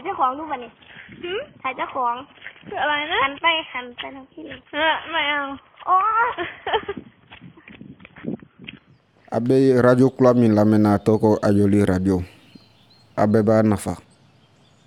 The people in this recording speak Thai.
จ้าของดูป่ะนี่ถ่ายเจ้าของอะไรนะหันไปทางที่เลยไม่เอาอ๋อ abe radio club min lamena toko Ayoli radio abe ba nafa